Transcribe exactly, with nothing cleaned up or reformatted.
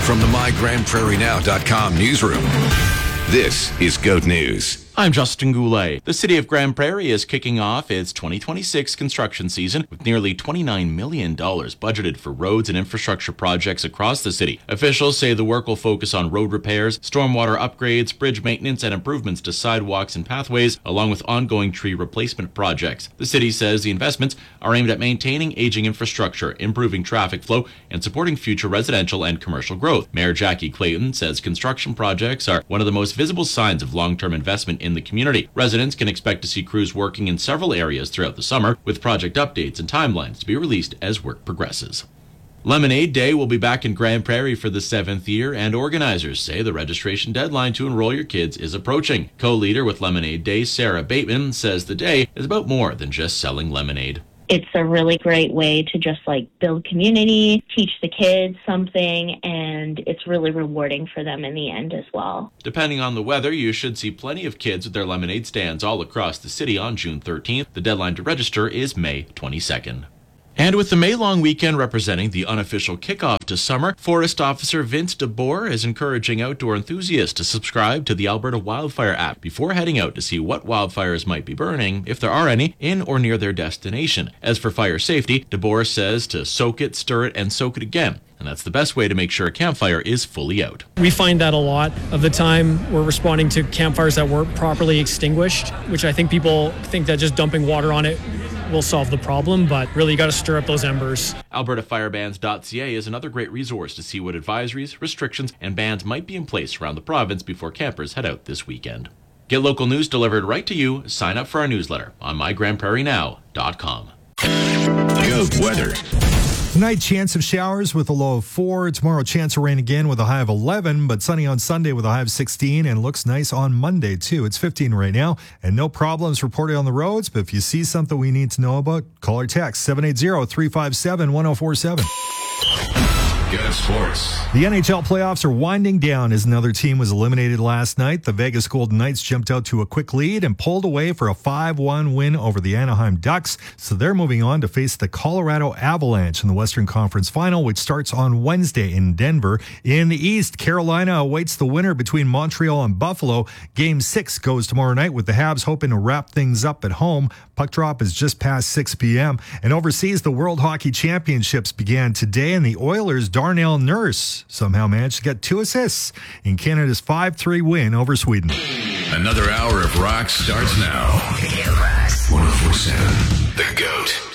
From the my grand prairie now dot com newsroom, this is Goat News. I'm Justin Goulet. The city of Grand Prairie is kicking off its twenty twenty-six construction season with nearly twenty-nine million dollars budgeted for roads and infrastructure projects across the city. Officials say the work will focus on road repairs, stormwater upgrades, bridge maintenance, and improvements to sidewalks and pathways, along with ongoing tree replacement projects. The city says the investments are aimed at maintaining aging infrastructure, improving traffic flow, and supporting future residential and commercial growth. Mayor Jackie Clayton says construction projects are one of the most visible signs of long-term investment in the community. Residents can expect to see crews working in several areas throughout the summer, with project updates and timelines to be released as work progresses. Lemonade Day will be back in Grand Prairie for the seventh year, and organizers say the registration deadline to enroll your kids is approaching. Co-leader with Lemonade Day, Sarah Bateman, says the day is about more than just selling lemonade. It's a really great way to just like build community, teach the kids something, and it's really rewarding for them in the end as well. Depending on the weather, you should see plenty of kids with their lemonade stands all across the city on June thirteenth. The deadline to register is May twenty-second. And with the May long weekend representing the unofficial kickoff to summer, Forest Officer Vince DeBoer is encouraging outdoor enthusiasts to subscribe to the Alberta Wildfire app before heading out to see what wildfires might be burning, if there are any, in or near their destination. As for fire safety, DeBoer says to soak it, stir it, and soak it again. And that's the best way to make sure a campfire is fully out. We find that a lot of the time we're responding to campfires that weren't properly extinguished, which I think people think that just dumping water on it will solve the problem, but really you got to stir up those embers. Alberta Fire Bans dot C A is another great resource to see what advisories, restrictions, and bans might be in place around the province before campers head out this weekend. Get local news delivered right to you. Sign up for our newsletter on my grand prairie now dot com. Goat weather. Tonight, chance of showers with a low of four. Tomorrow, chance of rain again with a high of eleven, but sunny on Sunday with a high of sixteen, and looks nice on Monday, too. It's fifteen right now, and no problems reported on the roads, but if you see something we need to know about, call or text seven eight zero, three five seven, one zero four seven. Good sports. The N H L playoffs are winding down as another team was eliminated last night. The Vegas Golden Knights jumped out to a quick lead and pulled away for a five one win over the Anaheim Ducks. So they're moving on to face the Colorado Avalanche in the Western Conference Final, which starts on Wednesday in Denver. In the East, Carolina awaits the winner between Montreal and Buffalo. Game six goes tomorrow night with the Habs hoping to wrap things up at home. Puck drop is just past six p.m. And overseas, the World Hockey Championships began today, and the Oilers' Darnell Nurse somehow managed to get two assists in Canada's five three win over Sweden. Another hour of rock starts now. one oh four seven, The Goat.